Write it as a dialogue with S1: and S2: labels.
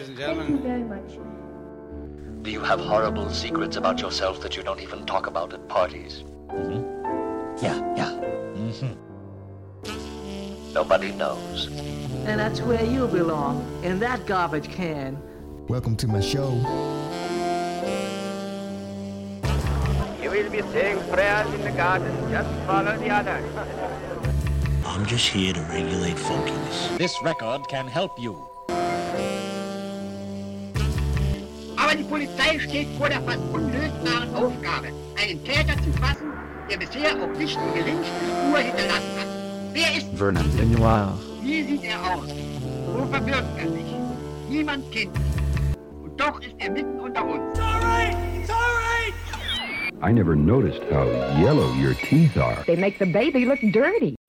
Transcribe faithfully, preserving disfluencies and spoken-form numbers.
S1: ladies and gentlemen.
S2: Thank you very much.
S3: Do you have horrible secrets about yourself that you don't even talk about at parties?
S4: Mm-hmm. Yeah, yeah. Mm-hmm.
S3: Nobody knows.
S5: And that's where you belong, in that garbage can.
S6: Welcome to my show.
S7: You will be saying prayers in the garden. Just follow the others.
S8: I'm just here to regulate funkiness.
S4: This record can help you.
S9: Aber die Polizei steht vor der fast unlösbaren Aufgabe, einen Täter zu fassen, der bisher auch nicht die geringste Spur hinterlassen hat. Wer ist
S10: Vernon Lenoir?
S9: Wie sieht er aus? Wo verbirgt er sich? Niemand kennt ihn. Und doch ist er mitten unter uns.
S11: It's all right! It's all right!
S12: I never noticed how yellow your teeth are.
S2: They make the baby look dirty.